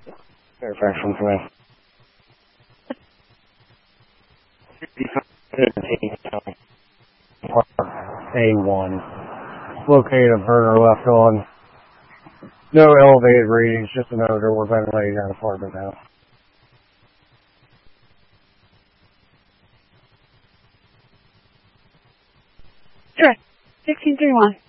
Fairfax 120. A1. Located a burner left on. No elevated readings, just an odor. We're ventilating that apartment now. Sure. 1631.